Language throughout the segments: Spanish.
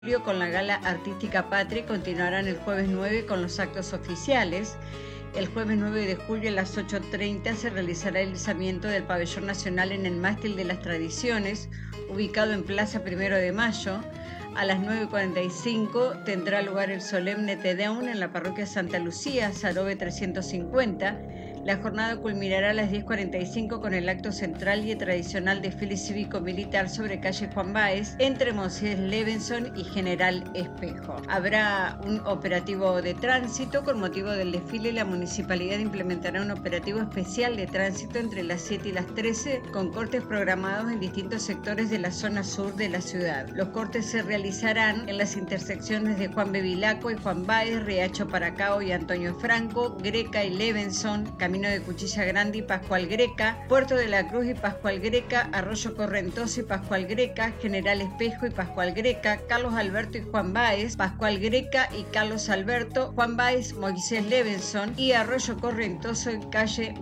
Con la Gala Artística Patria continuarán el jueves 9 con los actos oficiales. El jueves 9 de julio a las 8:30 se realizará el izamiento del Pabellón Nacional en el Mástil de las Tradiciones, ubicado en Plaza 1 de Mayo. A las 9:45 tendrá lugar el solemne Te Deum en la parroquia Santa Lucía, Sarobe 350. La jornada culminará a las 10:45 con el acto central y tradicional desfile cívico-militar sobre calle Juan Báez, entre Moisés Levenson y General Espejo. Habrá un operativo de tránsito. Con motivo del desfile, la municipalidad implementará un operativo especial de tránsito entre las 7 y las 13, con cortes programados en distintos sectores de la zona sur de la ciudad. Los cortes se realizarán en las intersecciones de Juan Bevilacqua y Juan Báez, Riacho Paracao y Antonio Franco, Greca y Levenson, Camino de Cuchilla Grande y Pascual Greca, Puerto de la Cruz y Pascual Greca, Arroyo Correntoso y Pascual Greca, General Espejo y Pascual Greca, Carlos Alberto y Juan Báez, Pascual Greca y Carlos Alberto, Juan Báez, Moisés Levenson y Arroyo Correntoso en calle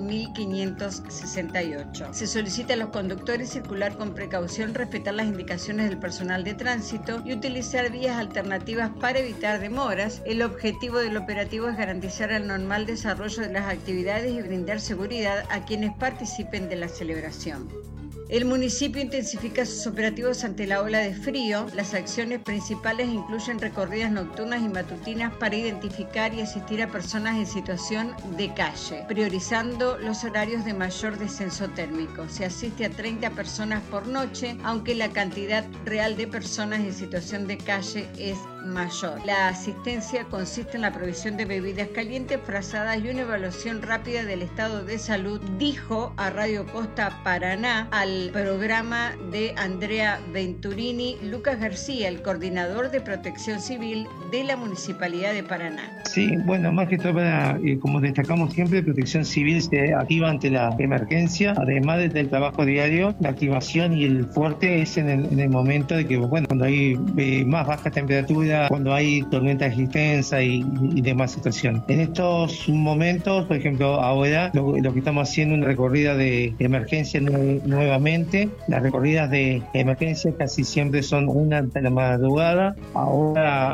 1568. Se solicita a los conductores circular con precaución, respetar las indicaciones del personal de tránsito y utilizar vías alternativas para evitar demoras. El objetivo del operativo es garantizar el normal desarrollo de las actividades y brindar seguridad a quienes participen de la celebración. El municipio intensifica sus operativos ante la ola de frío. Las acciones principales incluyen recorridas nocturnas y matutinas para identificar y asistir a personas en situación de calle, priorizando los horarios de mayor descenso térmico. Se asiste a 30 personas por noche, aunque la cantidad real de personas en situación de calle es mayor. La asistencia consiste en la provisión de bebidas calientes, frazadas y una evaluación rápida del estado de salud, dijo a Radio Costa Paraná al programa de Andrea Venturini Lucas García, el coordinador de Protección Civil de la Municipalidad de Paraná. Sí, bueno, más que todo, como destacamos siempre, Protección Civil se activa ante la emergencia, además del trabajo diario. La activación y el fuerte es en el momento de que, bueno, cuando hay más baja temperatura, cuando hay tormentas extensas y demás situación. En estos momentos, por ejemplo, ahora lo que estamos haciendo es una recorrida de emergencia nuevamente. Las recorridas de emergencia casi siempre son una de la madrugada, ahora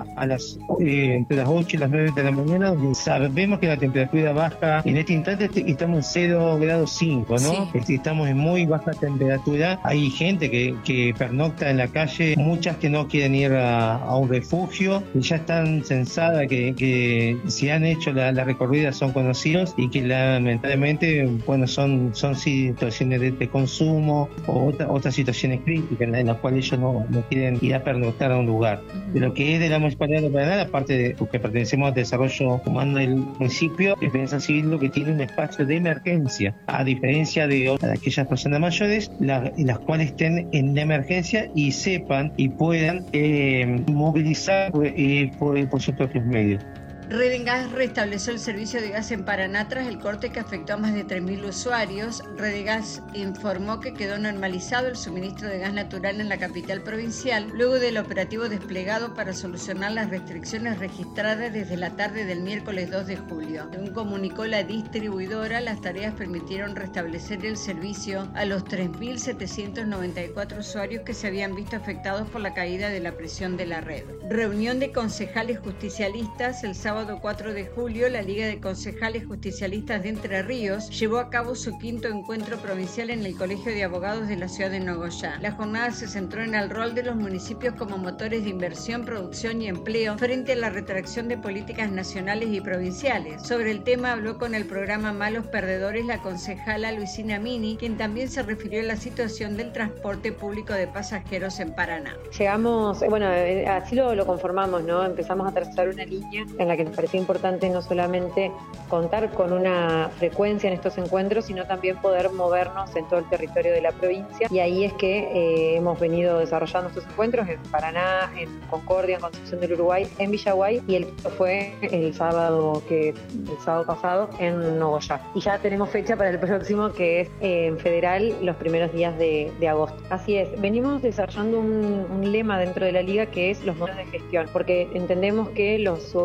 entre las 8 y las 9 de la mañana, donde sabemos que la temperatura baja. En este instante estamos en 0 grados 5, ¿no? Sí. Estamos en muy baja temperatura. Hay gente que pernocta en la calle, muchas que no quieren ir a un refugio, y ya están censadas, que si han hecho la recorrida son conocidos y que lamentablemente, bueno, son situaciones de consumo o otras situaciones críticas en las cuales ellos no quieren ir a pernoctar a un lugar. De lo que es de la Municipalidad de Paraná, aparte de que pertenecemos al desarrollo humano del municipio, Defensa Civil lo que tiene un espacio de emergencia, a diferencia de aquellas personas mayores, las cuales estén en la emergencia y sepan y puedan movilizar por sus propios medios. Redengas restableció el servicio de gas en Paraná tras el corte que afectó a más de 3.000 usuarios. Redengas informó que quedó normalizado el suministro de gas natural en la capital provincial luego del operativo desplegado para solucionar las restricciones registradas desde la tarde del miércoles 2 de julio. Según comunicó la distribuidora, las tareas permitieron restablecer el servicio a los 3.794 usuarios que se habían visto afectados por la caída de la presión de la red. Reunión de concejales justicialistas. El sábado 4 de julio, la Liga de Concejales Justicialistas de Entre Ríos llevó a cabo su 5º encuentro provincial en el Colegio de Abogados de la ciudad de Nogoyá. La jornada se centró en el rol de los municipios como motores de inversión, producción y empleo frente a la retracción de políticas nacionales y provinciales. Sobre el tema habló con el programa Malos Perdedores la concejala Luisina Mini, quien también se refirió a la situación del transporte público de pasajeros en Paraná. Llegamos, bueno, así lo conformamos, ¿no? Empezamos a trazar una línea en la que nos parecía importante no solamente contar con una frecuencia en estos encuentros, sino también poder movernos en todo el territorio de la provincia. Y ahí es que hemos venido desarrollando estos encuentros en Paraná, en Concordia, en Concepción del Uruguay, en Villaguay, y el fue el sábado pasado en Nogoyá. Y ya tenemos fecha para el próximo, que es en Federal, los primeros días de agosto. Así es, venimos desarrollando un lema dentro de la Liga que es los modelos de gestión, porque entendemos que los gobiernos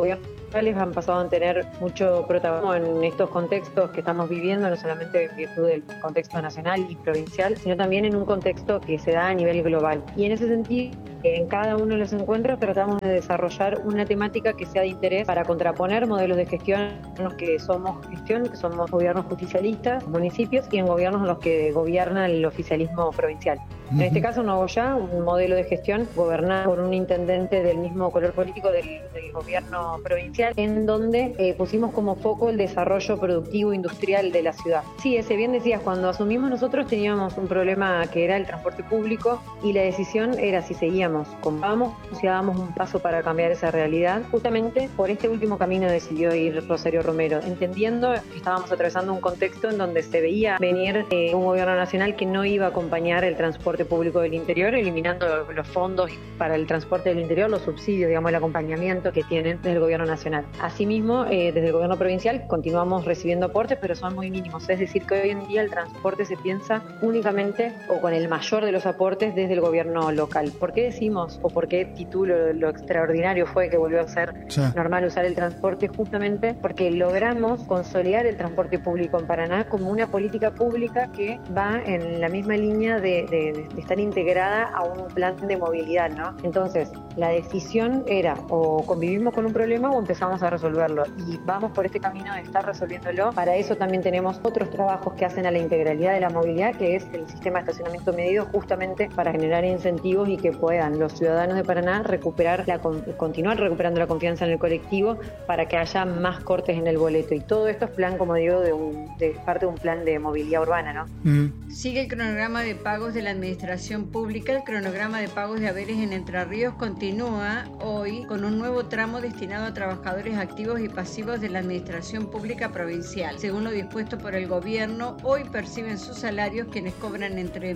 locales han pasado a tener mucho protagonismo en estos contextos que estamos viviendo, no solamente en virtud del contexto nacional y provincial, sino también en un contexto que se da a nivel global. Y en ese sentido, en cada uno de los encuentros tratamos de desarrollar una temática que sea de interés para contraponer modelos de gestión que somos gobiernos justicialistas, municipios, y en gobiernos en los que gobierna el oficialismo provincial. En este caso, Nuevo Ya, un modelo de gestión gobernado por un intendente del mismo color político del gobierno provincial, en donde pusimos como foco el desarrollo productivo industrial de la ciudad. Sí, ese bien decías, cuando asumimos nosotros teníamos un problema que era el transporte público y la decisión era si seguíamos como vamos o si dábamos un paso para cambiar esa realidad. Justamente por este último camino decidió ir Rosario Romero, entendiendo que estábamos atravesando un contexto en donde se veía venir un gobierno nacional que no iba a acompañar el transporte público del interior, eliminando los fondos para el transporte del interior, los subsidios, digamos, el acompañamiento que tienen desde el gobierno nacional. Asimismo, desde el gobierno provincial continuamos recibiendo aportes, pero son muy mínimos. Es decir, que hoy en día el transporte se piensa únicamente o con el mayor de los aportes desde el gobierno local. ¿Por qué decimos o por qué titulo lo extraordinario fue que volvió a ser normal usar el transporte? Justamente porque logramos consolidar el transporte público en Paraná como una política pública que va en la misma línea de estar integrada a un plan de movilidad, ¿no? Entonces, la decisión era o convivimos con un problema o empezamos a resolverlo, y vamos por este camino de estar resolviéndolo. Para eso también tenemos otros trabajos que hacen a la integralidad de la movilidad, que es el sistema de estacionamiento medido, justamente para generar incentivos y que puedan los ciudadanos de Paraná continuar recuperando la confianza en el colectivo para que haya más cortes en el boleto. Y todo esto es plan, como digo, de parte de un plan de movilidad urbana, ¿no? Sigue el cronograma de pagos de la administración pública. El cronograma de pagos de haberes en Entre Ríos continúa hoy con un nuevo tramo destinado a trabajadores activos y pasivos de la administración pública provincial. Según lo dispuesto por el gobierno, hoy perciben sus salarios quienes cobran entre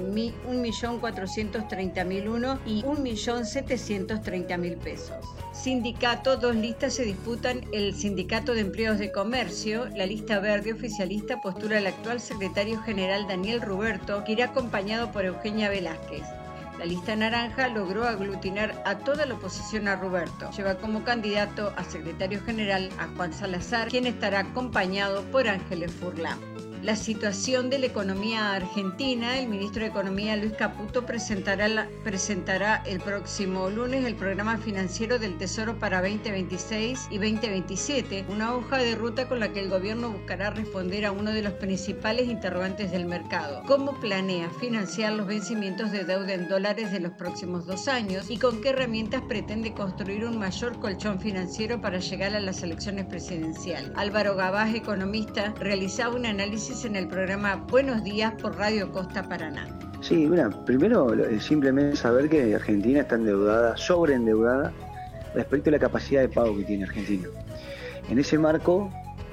1.430.001 y 1.730.000 pesos. Sindicato, dos listas se disputan. El Sindicato de Empleados de Comercio, la lista verde oficialista, postula al actual secretario general Daniel Ruberto, que irá acompañado por Eugenia Velázquez. La lista naranja logró aglutinar a toda la oposición a Ruberto. Lleva como candidato a secretario general a Juan Salazar, quien estará acompañado por Ángeles Furlan. La situación de la economía argentina. El ministro de Economía, Luis Caputo, presentará el próximo lunes el programa financiero del Tesoro para 2026 y 2027, una hoja de ruta con la que el gobierno buscará responder a uno de los principales interrogantes del mercado: ¿cómo planea financiar los vencimientos de deuda en dólares de los próximos 2 años y con qué herramientas pretende construir un mayor colchón financiero para llegar a las elecciones presidenciales? Álvaro Gabás, economista, realizaba un análisis en el programa Buenos Días por Radio Costa Paraná. Sí, mira, primero simplemente saber que Argentina está endeudada, sobreendeudada respecto a la capacidad de pago que tiene Argentina. En ese marco,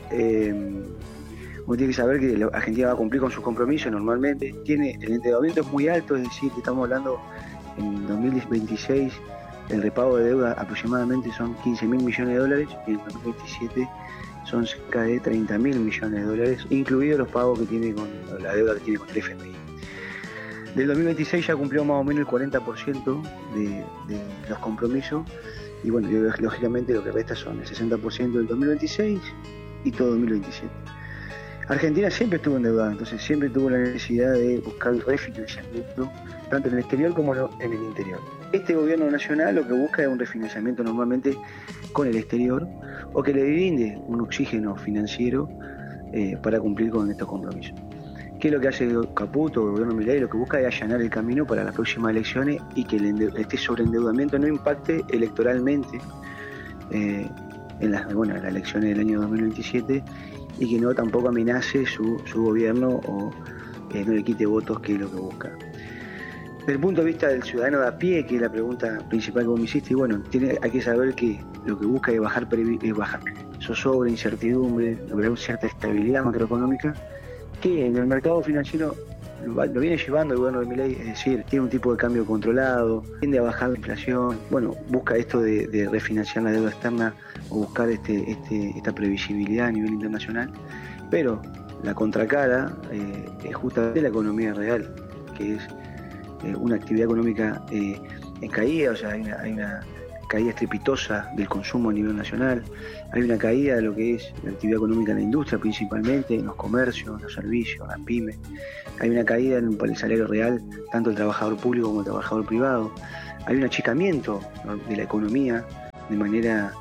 uno tiene que saber que Argentina va a cumplir con sus compromisos normalmente. El endeudamiento es muy alto, es decir, que estamos hablando en 2026, el repago de deuda aproximadamente son 15.000 millones de dólares y en 2027 son cerca de 30.000 millones de dólares, incluidos los pagos que tiene con la deuda que tiene con el FMI. Del 2026 ya cumplió más o menos el 40% de los compromisos, y bueno, lógicamente lo que resta son el 60% del 2026 y todo 2027. Argentina siempre estuvo endeudada, entonces siempre tuvo la necesidad de buscar el refinanciamiento, tanto en el exterior como en el interior. Este gobierno nacional lo que busca es un refinanciamiento normalmente con el exterior, o que le brinde un oxígeno financiero para cumplir con estos compromisos. ¿Qué es lo que hace Caputo, el gobierno Milei? Lo que busca es allanar el camino para las próximas elecciones y que este sobreendeudamiento no impacte electoralmente en las elecciones del año 2027, y que no tampoco amenace su gobierno o no le quite votos, que es lo que busca. Desde el punto de vista del ciudadano de a pie, que es la pregunta principal que vos me hiciste, y bueno, hay que saber que lo que busca es bajar zozobra, incertidumbre, lograr cierta estabilidad macroeconómica, que en el mercado financiero lo viene llevando el gobierno de Milei, es decir, tiene un tipo de cambio controlado, tiende a bajar la inflación, bueno, busca esto de refinanciar la deuda externa o buscar esta previsibilidad a nivel internacional, pero la contracara es justamente la economía real, que es una actividad económica en caída, o sea, hay una caída estrepitosa del consumo a nivel nacional, hay una caída de lo que es la actividad económica en la industria, principalmente en los comercios, en los servicios, en las pymes, hay una caída en el salario real, tanto el trabajador público como el trabajador privado, hay un achicamiento de la economía de manera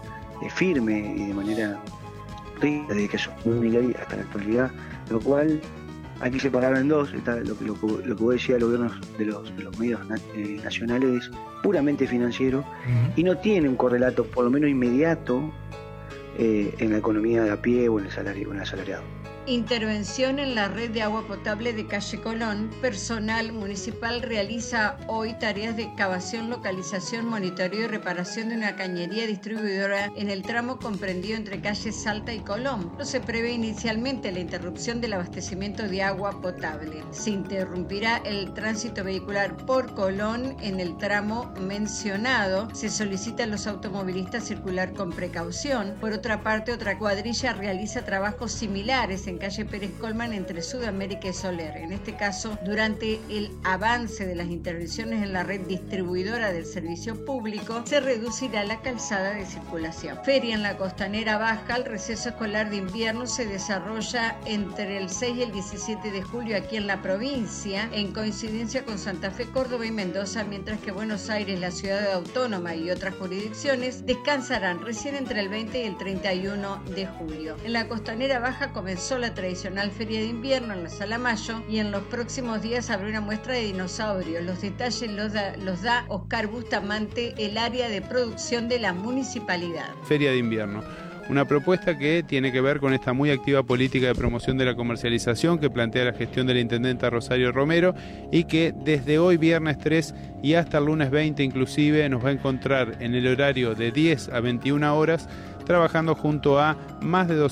firme y de manera rígida desde que asumió Milei hasta la actualidad, lo cual hay que separarlo en dos. Está lo que vos decías de los gobiernos de los medios nacionales es puramente financiero y no tiene un correlato, por lo menos inmediato, en la economía de a pie o en el asalariado. Intervención en la red de agua potable de Calle Colón. Personal municipal realiza hoy tareas de excavación, localización, monitoreo y reparación de una cañería distribuidora en el tramo comprendido entre calles Salta y Colón. No se prevé inicialmente la interrupción del abastecimiento de agua potable. Se interrumpirá el tránsito vehicular por Colón en el tramo mencionado. Se solicita a los automovilistas circular con precaución. Por otra parte, otra cuadrilla realiza trabajos similares en calle Pérez Colman entre Sudamérica y Soler. En este caso, durante el avance de las intervenciones en la red distribuidora del servicio público, se reducirá la calzada de circulación. Feria en la Costanera Baja. El receso escolar de invierno se desarrolla entre el 6 y el 17 de julio aquí en la provincia, en coincidencia con Santa Fe, Córdoba y Mendoza, mientras que Buenos Aires, la ciudad autónoma y otras jurisdicciones descansarán recién entre el 20 y el 31 de julio. En la Costanera Baja comenzó la tradicional feria de invierno en la Sala Mayo y en los próximos días habrá una muestra de dinosaurios. Los detalles los da Oscar Bustamante, el área de producción de la municipalidad. Feria de invierno. Una propuesta que tiene que ver con esta muy activa política de promoción de la comercialización que plantea la gestión de la intendenta Rosario Romero y que desde hoy viernes 3 y hasta el lunes 20 inclusive nos va a encontrar en el horario de 10 a 21 horas trabajando junto a más de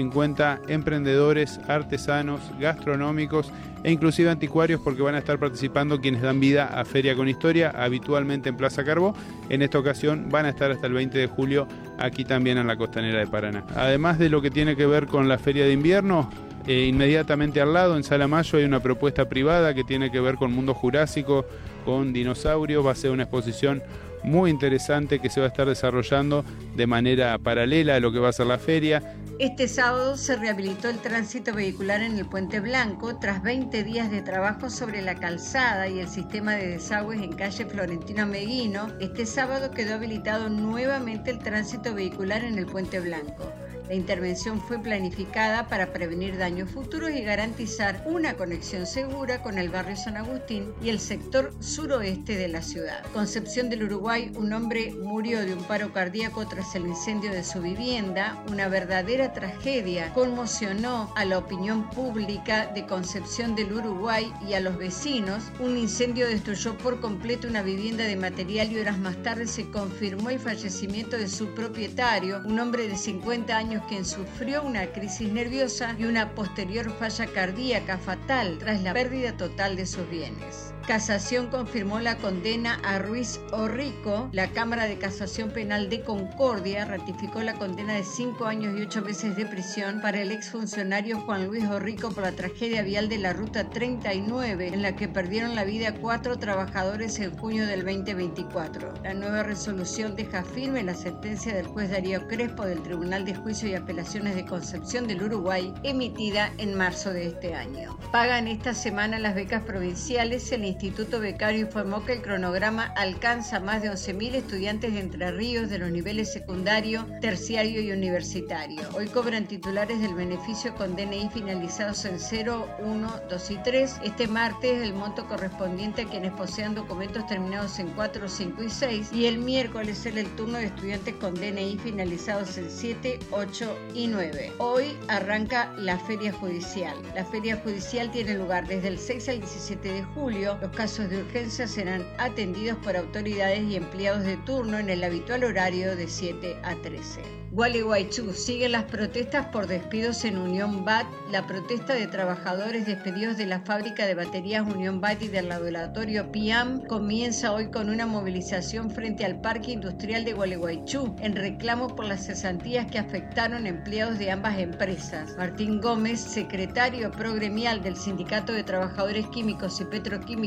250 emprendedores, artesanos, gastronómicos e inclusive anticuarios, porque van a estar participando quienes dan vida a Feria con Historia, habitualmente en Plaza Carbó. En esta ocasión van a estar hasta el 20 de julio aquí también en la Costanera de Paraná. Además de lo que tiene que ver con la Feria de Invierno, inmediatamente al lado, en Sala Mayo, hay una propuesta privada que tiene que ver con mundo jurásico, con dinosaurios. Va a ser una exposición muy interesante que se va a estar desarrollando de manera paralela a lo que va a ser la feria. Este sábado se rehabilitó el tránsito vehicular en el Puente Blanco tras 20 días de trabajo sobre la calzada y el sistema de desagües en calle Florentino Meguino. Este sábado quedó habilitado nuevamente el tránsito vehicular en el Puente Blanco. La intervención fue planificada para prevenir daños futuros y garantizar una conexión segura con el barrio San Agustín y el sector suroeste de la ciudad. Concepción del Uruguay, un hombre murió de un paro cardíaco tras el incendio de su vivienda. Una verdadera tragedia conmocionó a la opinión pública de Concepción del Uruguay y a los vecinos. Un incendio destruyó por completo una vivienda de material y horas más tarde se confirmó el fallecimiento de su propietario, un hombre de 50 años quien sufrió una crisis nerviosa y una posterior falla cardíaca fatal tras la pérdida total de sus bienes. Casación confirmó la condena a Ruiz Orrico. La Cámara de Casación Penal de Concordia ratificó la condena de 5 años y 8 meses de prisión para el exfuncionario Juan Luis Orrico por la tragedia vial de la Ruta 39, en la que perdieron la vida 4 trabajadores en junio del 2024. La nueva resolución deja firme la sentencia del juez Darío Crespo del Tribunal de Juicio y Apelaciones de Concepción del Uruguay, emitida en marzo de este año. Pagan esta semana las becas provinciales. El Instituto Becario informó que el cronograma alcanza más de 11.000 estudiantes de Entre Ríos de los niveles secundario, terciario y universitario. Hoy cobran titulares del beneficio con DNI finalizados en 0, 1, 2 y 3. Este martes el monto correspondiente a quienes posean documentos terminados en 4, 5 y 6. Y el miércoles será el turno de estudiantes con DNI finalizados en 7, 8 y 9. Hoy arranca la Feria Judicial. La Feria Judicial tiene lugar desde el 6 al 17 de julio. Los casos de urgencia serán atendidos por autoridades y empleados de turno en el habitual horario de 7 a 13. Gualeguaychú. Siguen las protestas por despidos en Unión BAT. La protesta de trabajadores despedidos de la fábrica de baterías Unión BAT y del laboratorio PIAM comienza hoy con una movilización frente al Parque Industrial de Gualeguaychú en reclamo por las cesantías que afectaron empleados de ambas empresas. Martín Gómez, secretario progremial del Sindicato de Trabajadores Químicos y Petroquímicos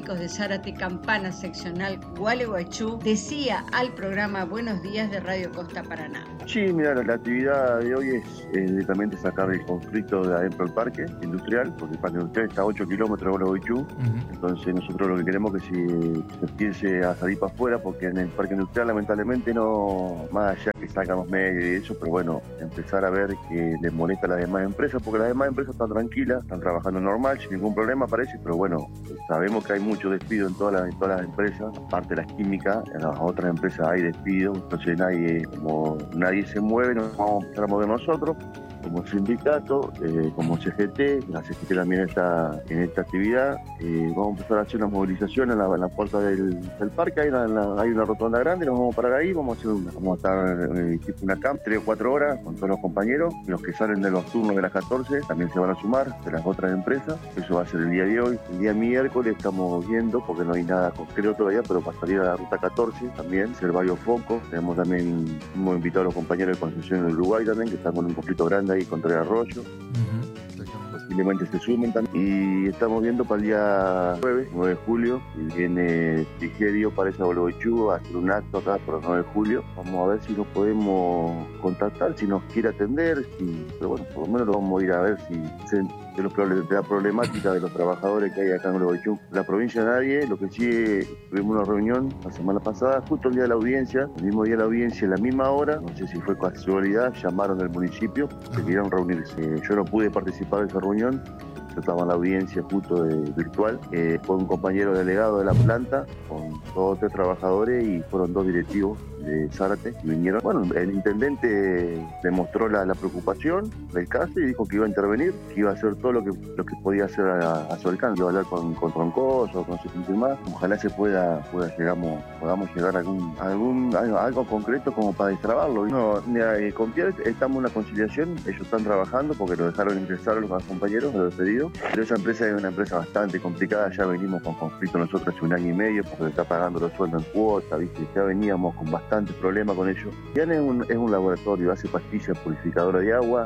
técnicos de Zárate Campana seccional Gualeguaychú, decía al programa Buenos Días de Radio Costa Paraná. Sí, mira, la actividad de hoy es directamente sacar el conflicto de adentro del parque industrial, porque el parque industrial está a 8 kilómetros de Gualeguaychú. Entonces nosotros lo que queremos es que se empiece a salir para afuera, porque en el parque industrial lamentablemente no, más allá que sacan los medios y eso, pero bueno, empezar a ver que les molesta a las demás empresas, porque las demás empresas están tranquilas, están trabajando normal, sin ningún problema parece, pero bueno, sabemos que hay mucho despido en todas las empresas, aparte de las químicas, en las otras empresas hay despido, entonces nadie se mueve, nos vamos a empezar a mover nosotros, como sindicato, como CGT, la CGT también está en esta actividad, vamos a empezar a hacer una movilización en la puerta del parque, hay una rotonda grande, nos vamos a parar ahí, vamos a estar tipo una camp, 3 o 4 horas con todos los compañeros, los que salen de los turnos de las 14 también se van a sumar, de las otras empresas, eso va a ser el día de hoy. El día miércoles estamos viendo, porque no hay nada concreto todavía, pero para salir a la ruta 14 también, hacer varios focos, hemos invitado a los compañeros de Concepción del Uruguay también, que están con un conflicto grande ahí contra el arroyo. Posiblemente se sumen también. Y estamos viendo para el día 9 de julio, y viene Frigerio, parece a Gualeguaychú, a hacer un acto acá por el 9 de julio. Vamos a ver si nos podemos contactar, si nos quiere atender, pero bueno, por lo menos lo vamos a ir a ver si de la problemática de los trabajadores que hay acá en Gualeguaychú. La provincia nadie, lo que sí tuvimos una reunión la semana pasada, justo el día de la audiencia, el mismo día de la audiencia, a la misma hora, no sé si fue casualidad, llamaron del municipio, se querían reunirse. Yo no pude participar de esa reunión, yo estaba en la audiencia justo virtual, fue un compañero delegado de la planta con 2 o 3 trabajadores y fueron 2 directivos de Zárate que vinieron. Bueno, el intendente demostró la preocupación del caso y dijo que iba a intervenir, que iba a hacer todo lo que podía hacer a su alcance, iba a hablar con Troncoso, con su más. Ojalá podamos llegar a algo concreto como para destrabarlo. No, con Pierre estamos en una conciliación, ellos están trabajando porque lo dejaron ingresar a los compañeros, lo despedido, pero esa empresa es una empresa bastante complicada, ya venimos con conflicto nosotros hace 1 año y medio porque le está pagando los sueldos en cuota, ¿viste? Ya veníamos con bastante problemas con ellos. Jan es un laboratorio, hace pastillas purificadoras de agua,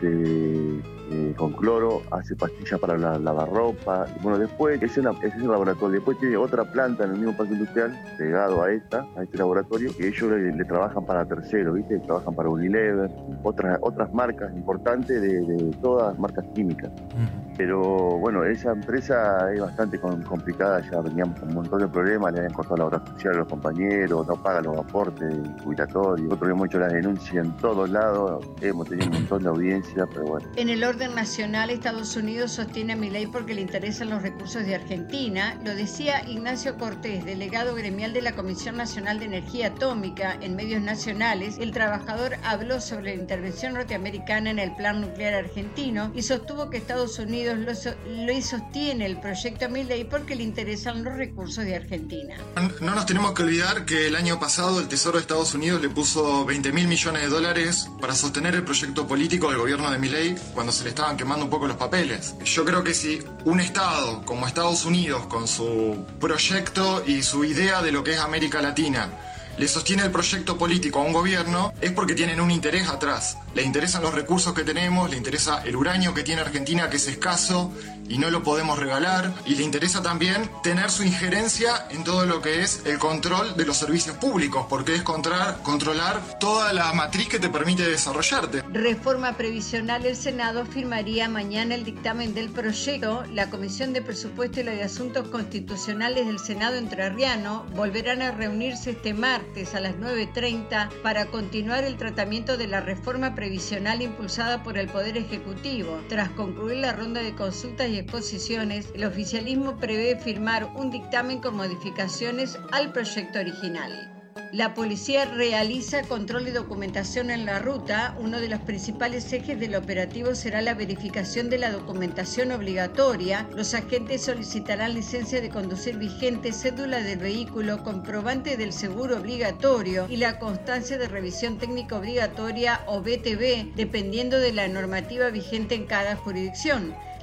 hace con cloro, hace pastillas para lavarropa. Bueno, después ese es un laboratorio. Después tiene otra planta en el mismo parque industrial, pegado a este laboratorio, que ellos le trabajan para terceros, ¿viste? Trabajan para Unilever, otras marcas importantes de todas marcas químicas. Pero bueno, esa empresa es bastante complicada, ya veníamos con un montón de problemas, le habían cortado la obra social a los compañeros, no pagan los aportes jubilatorios. Nosotros hemos hecho la denuncia en todos lados, hemos tenido un montón de audiencias, pero bueno. En el orden nacional, Estados Unidos sostiene a Milei porque le interesan los recursos de Argentina. Lo decía Ignacio Cortés, delegado gremial de la Comisión Nacional de Energía Atómica. En medios nacionales, el trabajador habló sobre la intervención norteamericana en el plan nuclear argentino y sostuvo que Estados Unidos lo sostiene el proyecto Milei porque le interesan los recursos de Argentina. No nos tenemos que olvidar que el año pasado el Tesoro de Estados Unidos le puso $20.000 millones para sostener el proyecto político del gobierno de Milei cuando se le estaban quemando un poco los papeles. Yo creo que si un Estado como Estados Unidos, con su proyecto y su idea de lo que es América Latina, le sostiene el proyecto político a un gobierno, es porque tienen un interés atrás. Le interesan los recursos que tenemos, le interesa el uranio que tiene Argentina, que es escaso y no lo podemos regalar, y le interesa también tener su injerencia en todo lo que es el control de los servicios públicos, porque es controlar toda la matriz que te permite desarrollarte. Reforma previsional. El Senado firmaría mañana el dictamen del proyecto. La Comisión de Presupuesto y la de Asuntos Constitucionales del Senado entrerriano volverán a reunirse este martes a las 9:30 para continuar el tratamiento de la reforma previsional impulsada por el Poder Ejecutivo. Tras concluir la ronda de consultas y exposiciones, el oficialismo prevé firmar un dictamen con modificaciones al proyecto original. La policía realiza control de documentación en la ruta. Uno de los principales ejes del operativo será la verificación de la documentación obligatoria. Los agentes solicitarán licencia de conducir vigente, cédula del vehículo, comprobante del seguro obligatorio y la constancia de revisión técnica obligatoria o BTV, dependiendo de la normativa vigente en cada jurisdicción.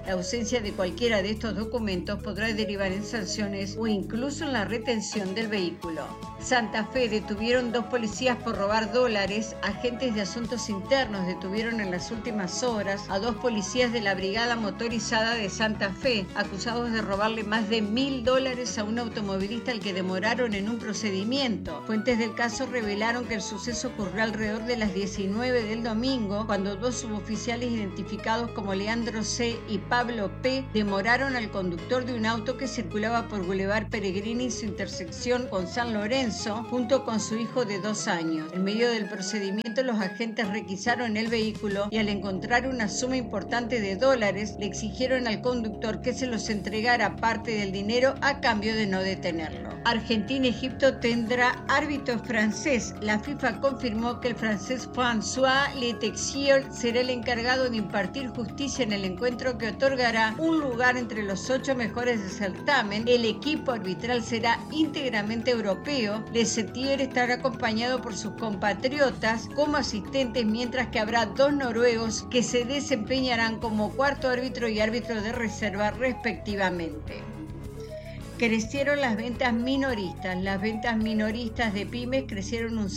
La ausencia de cualquiera de estos documentos podrá derivar en sanciones o incluso en la retención del vehículo. Santa Fe detuvieron 2 policías por robar dólares. Agentes de asuntos internos detuvieron en las últimas horas a 2 policías de la Brigada Motorizada de Santa Fe, acusados de robarle más de $1.000 a un automovilista al que demoraron en un procedimiento. Fuentes del caso revelaron que el suceso ocurrió alrededor de las 19 del domingo, cuando 2 suboficiales identificados como Leandro C. y Pablo P. demoraron al conductor de un auto que circulaba por Boulevard Peregrini y su intersección con San Lorenzo, junto con su hijo de 2 años. En medio del procedimiento, los agentes requisaron el vehículo y al encontrar una suma importante de dólares, le exigieron al conductor que se los entregara parte del dinero a cambio de no detenerlo. Argentina-Egipto tendrá árbitro francés. La FIFA confirmó que el francés François Letexier será el encargado de impartir justicia en el encuentro que otorgará un lugar entre los 8 mejores del certamen. El equipo arbitral será íntegramente europeo. Letexier estará acompañado por sus compatriotas como asistentes, mientras que habrá 2 noruegos que se desempeñarán como cuarto árbitro y árbitro de reserva respectivamente. Crecieron las ventas minoristas. Las ventas minoristas de pymes crecieron un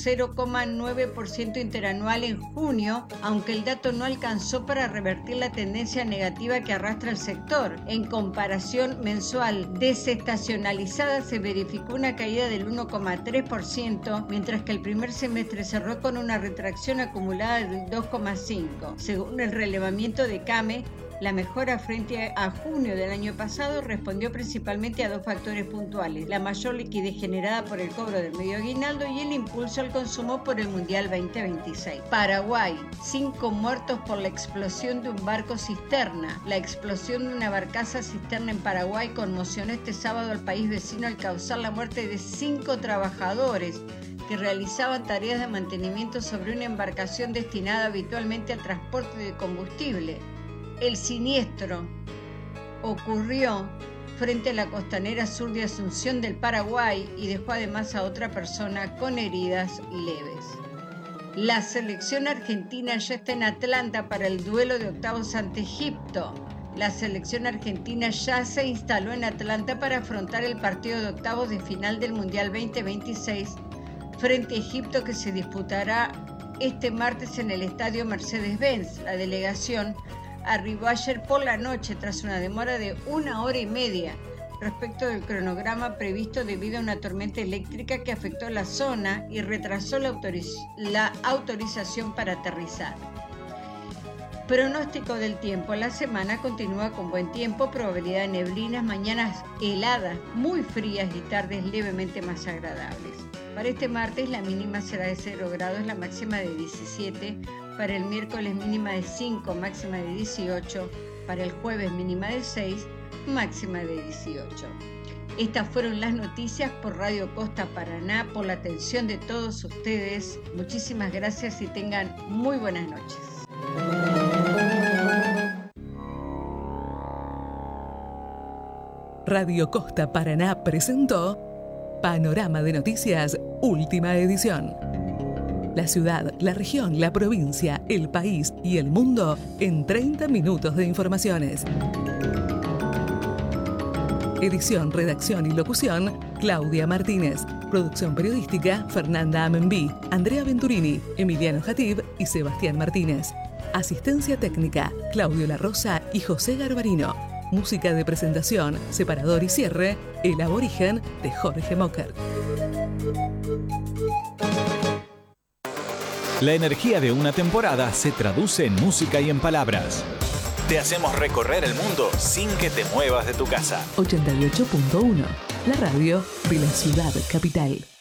0,9% interanual en junio, aunque el dato no alcanzó para revertir la tendencia negativa que arrastra el sector. En comparación mensual desestacionalizada se verificó una caída del 1,3%, mientras que el primer semestre cerró con una retracción acumulada del 2,5%. Según el relevamiento de CAME, la mejora frente a junio del año pasado respondió principalmente a 2 factores puntuales: la mayor liquidez generada por el cobro del medio aguinaldo y el impulso al consumo por el Mundial 2026. Paraguay: 5 muertos por la explosión de un barco cisterna. La explosión de una barcaza cisterna en Paraguay conmocionó este sábado al país vecino al causar la muerte de 5 trabajadores que realizaban tareas de mantenimiento sobre una embarcación destinada habitualmente al transporte de combustible. El siniestro ocurrió frente a la costanera sur de Asunción del Paraguay y dejó además a otra persona con heridas leves. La selección argentina ya está en Atlanta para el duelo de octavos ante Egipto. La selección argentina ya se instaló en Atlanta para afrontar el partido de octavos de final del Mundial 2026 frente a Egipto, que se disputará este martes en el estadio Mercedes-Benz. La delegación arribó ayer por la noche tras una demora de 1 hora y media respecto del cronograma previsto debido a una tormenta eléctrica que afectó la zona y retrasó la autorización para aterrizar. Pronóstico del tiempo. La semana continúa con buen tiempo, probabilidad de neblinas, mañanas heladas, muy frías y tardes levemente más agradables. Para este martes la mínima será de 0 grados, la máxima de 17. Para el miércoles mínima de 5, máxima de 18. Para el jueves mínima de 6, máxima de 18. Estas fueron las noticias por Radio Costa Paraná. Por la atención de todos ustedes, muchísimas gracias y tengan muy buenas noches. Radio Costa Paraná presentó Panorama de Noticias, última edición. La ciudad, la región, la provincia, el país y el mundo en 30 minutos de informaciones. Edición, redacción y locución, Claudia Martínez. Producción periodística, Fernanda Amenbí, Andrea Venturini, Emiliano Jatib y Sebastián Martínez. Asistencia técnica, Claudio La Rosa y José Garbarino. Música de presentación, separador y cierre, El Aborigen de Jorge Mocker. La energía de una temporada se traduce en música y en palabras. Te hacemos recorrer el mundo sin que te muevas de tu casa. 88.1, la radio de la ciudad capital.